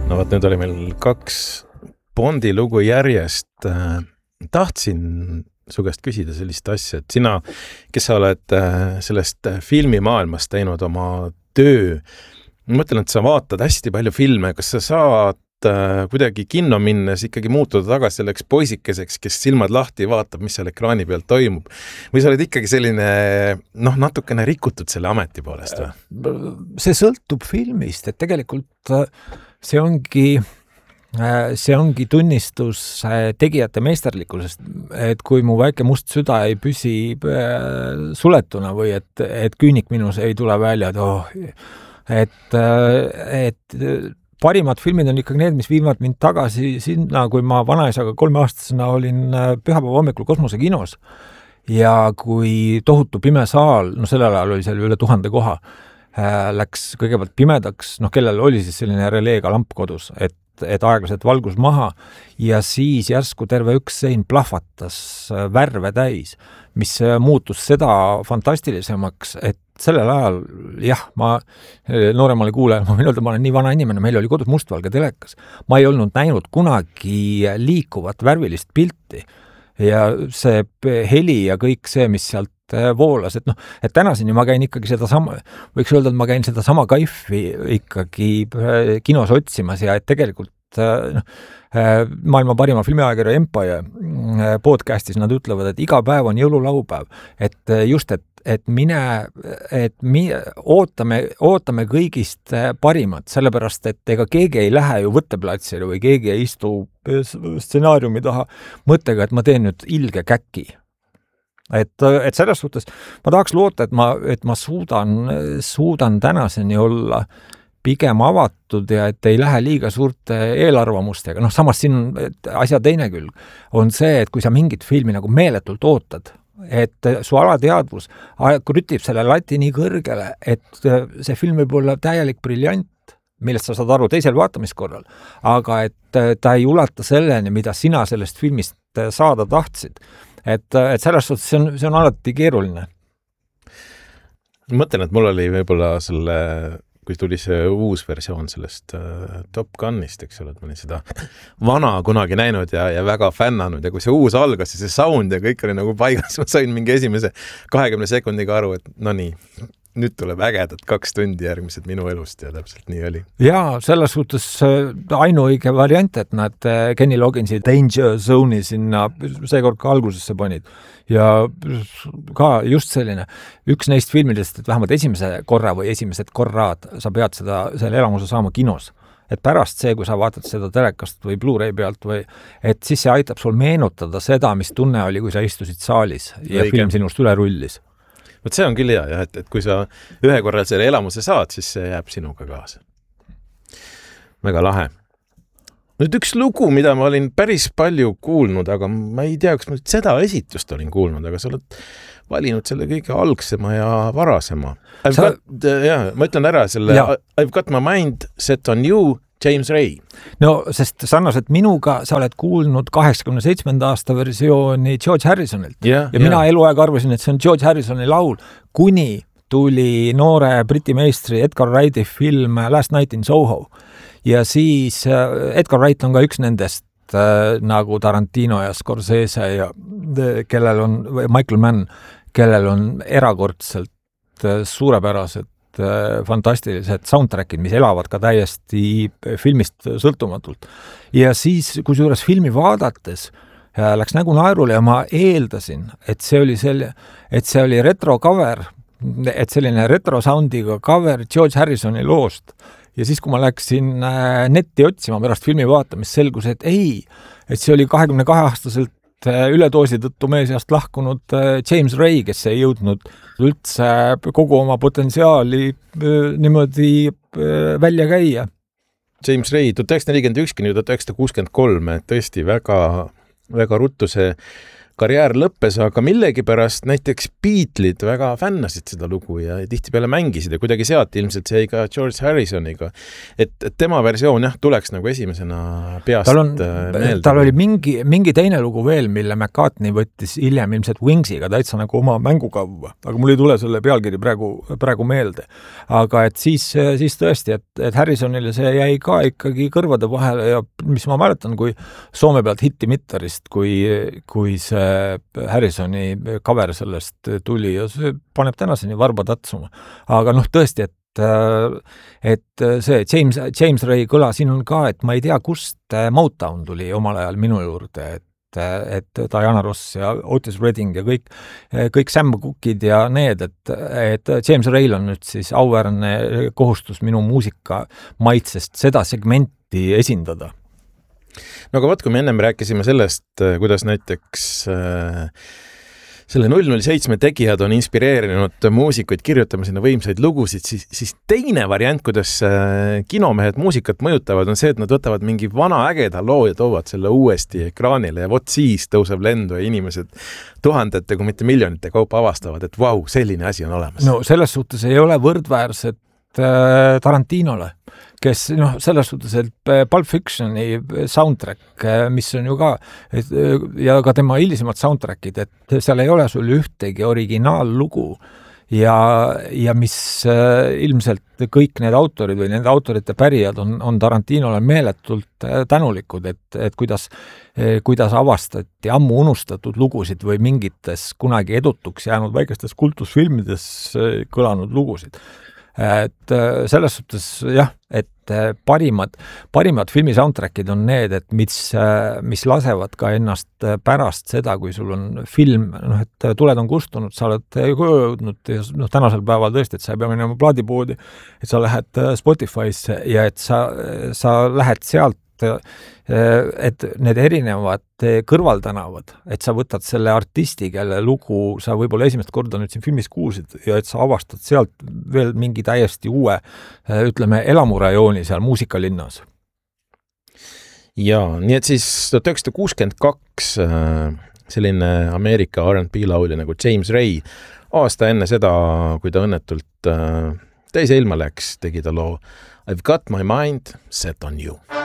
No vaat nüüd oli meil 2 Bondi lugu järjest. Tahtsin su käest küsida sellist asja, et sina, kes sa oled sellest filmimaailmast teinud oma töö, ma mõtlen, et sa vaatad hästi palju filme, kas sa saad kuidagi kinno minnes ikkagi muutuda tagasi selleks poisikeseks, kes silmad lahti vaatab, mis seal ekraani peal toimub. Või sa oled ikkagi selline, natukene rikutud selle ameti poolest või? See sõltub filmist, et tegelikult see ongi tunnistus tegijate meisterlikkusest, et kui mu väike must süda ei püsi suletuna või et küünik minus ei tule välja, et parimad filmid on ikkagi need, mis viivad mind tagasi sinna, kui ma vanaisaga 3-aastasena olin pühapäeva hommikul Kosmosekinos ja kui tohutu pime saal, sellel ajal oli seal üle 1000 koha, läks kõigepealt pimedaks, kellel oli siis selline releega lamp kodus, et aeglaselt valgus maha ja siis järsku terve üks sein plahvatas värve täis, mis muutus seda fantastilisemaks, et sellel ajal, ma nooremale kuulajale, ma võin öelda, ma olen nii vana inimene, meil oli kodus mustvalge telekas. Ma ei olnud näinud kunagi liikuvat värvilist pilti ja see heli ja kõik see, mis sealt voolas, et tänaseni ma käin ikkagi võiks öelda, et ma käin seda sama kaifi ikkagi kinos otsimas ja et tegelikult maailma parima filmiajakirja Empire podcastis nad ütlevad, et iga päev on jõululaupäev, et just, ootame kõigist parimat, sellepärast, et ega keegi ei lähe ju võtteplatsile või keegi ei istu stsenaariumi taha mõttega, et ma teen nüüd ilge käki. Et selles suhtes ma tahaks loota, et ma suudan tänaseni olla pigem avatud ja et ei lähe liiga suurte eelarvamustega. Samas siin asja teine külg on see, et kui sa mingit filmi nagu meeletult ootad, et su alateadvus krütib selle lati nii kõrgele, et see film võib olla täielik briljant, millest sa saad aru teisel vaatamiskorral, aga et ta ei ulata selleni, mida sina sellest filmist saada tahtsid. Et selles suhtes see on alati keeruline. Mõtlen, et mul oli võib-olla kui tuli see uus versioon sellest Top Gunist, eks ole, et ma olin seda vana kunagi näinud ja väga fännanud ja kui see uus algas ja see sound ja kõik oli nagu paigas, ma sain mingi esimese 20 sekundiga aru, et nii, nüüd tuleb ägedad 2 tundi järgmised minu elust ja täpselt nii oli. Jaa, selles suhtes ainuõige variant, et nad Kenny Logginsi Danger Zone'i sinna seekord ka algusesse panid. Ja ka just selline, üks neist filmidest, et vähemalt esimese korra või esimesed korrad sa pead selle elamuse saama kinos. Et pärast see, kui sa vaatad seda telekast või Blu-ray pealt et siis see aitab sul meenutada seda, mis tunne oli, kui sa istusid saalis ja film sinust üle rullis. Võt see on küll hea, et kui sa ühe korral selle elamuse saad, siis see jääb sinuga kaasa. Väga lahe. Nüüd üks lugu, mida ma olin päris palju kuulnud, aga ma ei tea, kas ma seda esitust olin kuulnud, aga sa oled valinud selle kõige algsema ja varasema. Ma ütlen ära selle I've got my mind set on you, James Ray. Sest sarnaselt minuga sa oled kuulnud 87. aasta versiooni George Harrisonilt. Ja mina eluaeg arvasin, et see on George Harrisoni laul, kuni tuli noore Briti meistri Edgar Wrighti film Last Night in Soho. Ja siis Edgar Wright on ka üks nendest nagu Tarantino ja Scorsese ja kellel on Michael Mann, kellel on erakordselt suurepärased fantastilised soundtrackid, mis elavad ka täiesti filmist sõltumatult. Ja siis, kusjuures filmi vaadates läks nägu naerule ja ma eeldasin, et see oli retro cover, et selline retro soundiga cover George Harrisoni loost. Ja siis, kui ma läksin netti otsima pärast filmi vaatamist, selgus, et ei, et see oli 22-aastaselt üledoosi tõttu meie seast lahkunud James Ray, kes ei jõudnud üldse kogu oma potentsiaali niimoodi välja käia. James Ray 1941 kuni 1963, tõesti väga, väga ruttu see karjäär lõppes, aga millegipärast näiteks Beatlesid väga fännasid seda lugu ja tihtipeale mängisid ja kuidagi seati ilmselt see ka George Harrisoniga. Et tema versioon jah, tuleks nagu esimesena peast meelde. Tal oli mingi teine lugu veel, mille McCartney võttis hiljem ilmselt Wingsiga täitsa nagu oma mängukavva, aga mul ei tule selle pealkiri praegu meelde. Aga et siis tõesti, et Harrisonile see jäi ka ikkagi kõrvade vahele ja mis ma mäletan, kui Soome pealt hitti mittarist, kui see Harrisoni cover sellest tuli ja see paneb tänaseni varba tatsuma. Aga tõesti, et see James Ray kõla siin on ka, et ma ei tea, kust Motown tuli omal ajal minu juurde, et Diana Ross ja Otis Redding ja kõik Sam Cookid ja need, et James Ray'l on nüüd siis auväärne kohustus minu muusika maitsest seda segmenti esindada. No aga kui me ennem rääkisime sellest, kuidas näiteks selle 007 tegijad on inspireerinud muusikuid kirjutama sinna võimsaid lugusid, siis teine variant, kuidas kinomehed muusikat mõjutavad, on see, et nad võtavad mingi vana ägeda loo ja toovad selle uuesti ekraanile ja vot siis tõuseb lendu ja inimesed tuhandete, kui mitte miljonite kaupa avastavad, et vau, selline asi on olemas. No selles suhtes ei ole võrdväärset Tarantinole, kes selles suhtes, et Pulp Fictioni soundtrack, mis on ju ka, ja ka tema hilisemad soundtrackid, et seal ei ole sul ühtegi originaallugu ja mis ilmselt kõik need autorid või nende autorite pärijad on Tarantinole meeletult tänulikud, et kuidas avastati ammu unustatud lugusid või mingites kunagi edutuks jäänud väikestes kultusfilmides kõlanud lugusid. Et selles suhtes jah, et parimad filmi soundtrackid on need, et mis lasevad ka ennast pärast seda, kui sul on film, et tuled on kustunud, sa oled jõudnud ja tänasel päeval tõesti, et sa ei pea minema plaadipoodi, et sa lähed Spotify'sse ja et sa lähed sealt, et need erinevad kõrvaltänavad, et sa võtad selle artisti, kelle lugu sa võib-olla esimest korda nüüd siin filmis kuulsid ja et sa avastad sealt veel mingi täiesti uue, ütleme, elamurajooni seal muusikalinnas. Jaa, nii et siis 1962 selline Ameerika R&B laulja nagu James Ray aasta enne seda, kui ta õnnetult teise ilma läks, tegi ta loo I've got my mind set on you.